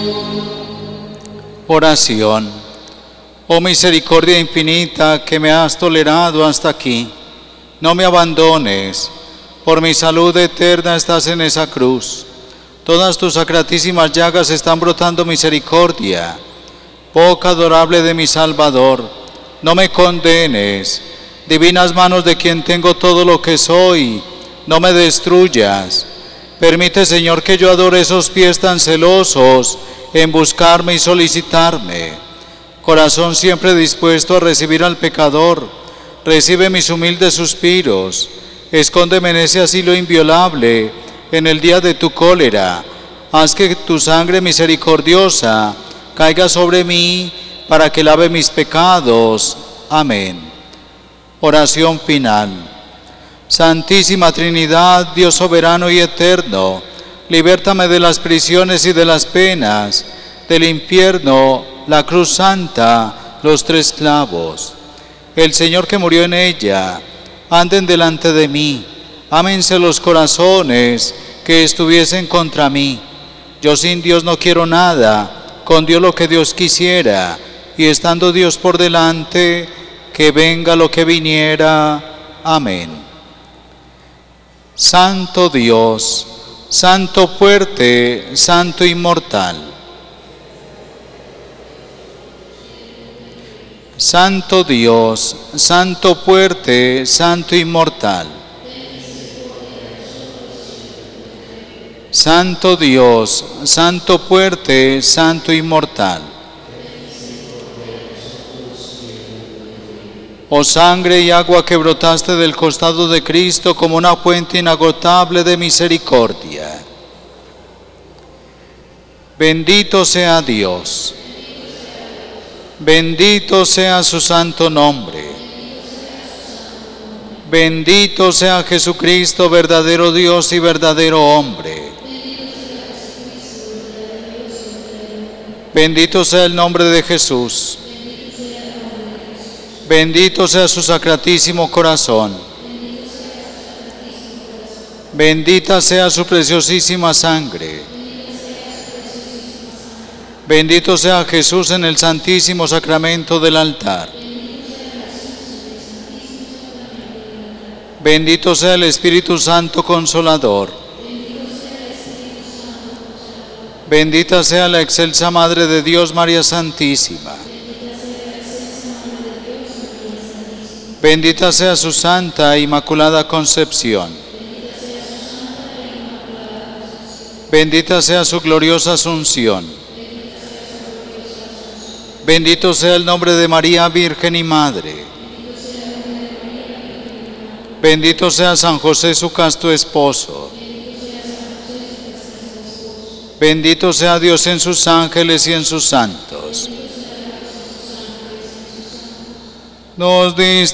Oración. Oh misericordia infinita que me has tolerado hasta aquí, no me abandones. Por mi salud eterna estás en esa cruz. Todas tus sacratísimas llagas están brotando misericordia. Boca adorable de mi Salvador, no me condenes. Divinas manos de quien tengo todo lo que soy, no me destruyas. Permite, Señor, que yo adore esos pies tan celosos en buscarme y solicitarme. Corazón siempre dispuesto a recibir al pecador, recibe mis humildes suspiros. Escóndeme en ese asilo inviolable en el día de tu cólera. Haz que tu sangre misericordiosa caiga sobre mí para que lave mis pecados. Amén. Oración final. Santísima Trinidad, Dios soberano y eterno, libértame de las prisiones y de las penas, del infierno, la cruz santa, los 3 clavos. El Señor que murió en ella, anden delante de mí, ámense los corazones que estuviesen contra mí. Yo sin Dios no quiero nada, con Dios lo que Dios quisiera, y estando Dios por delante, que venga lo que viniera. Amén. Santo Dios, Santo fuerte, Santo inmortal. Santo Dios, Santo fuerte, Santo inmortal. Santo Dios, Santo fuerte, Santo inmortal. Oh sangre y agua que brotaste del costado de Cristo como una fuente inagotable de misericordia. Bendito sea Dios. Bendito sea su santo nombre. Bendito sea Jesucristo, verdadero Dios y verdadero hombre. Bendito sea el nombre de Jesús. Bendito sea su sacratísimo corazón. Bendita sea su preciosísima sangre. Bendito sea Jesús en el santísimo sacramento del altar. Bendito sea el Espíritu Santo Consolador. Bendita sea la excelsa Madre de Dios, María Santísima. Bendita sea su santa e inmaculada concepción. Bendita sea su gloriosa asunción. Bendito sea el nombre de María, Virgen y Madre. Bendito sea San José, su casto esposo. Bendito sea Dios en sus ángeles y en sus santos. Nos